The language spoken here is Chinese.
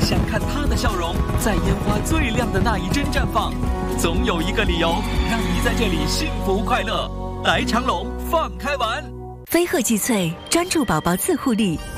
想看他的笑容在烟花最亮的那一帧绽放，总有一个理由让你在这里幸福快乐。来长隆放开玩， 飞鹤济萃专注宝宝自护力。